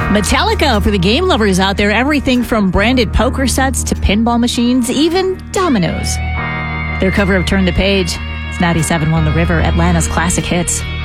Metallica for the game lovers out there. Everything from branded poker sets to pinball machines, even dominoes. Their cover of Turn the Page. It's 97.1 The River, Atlanta's classic hits.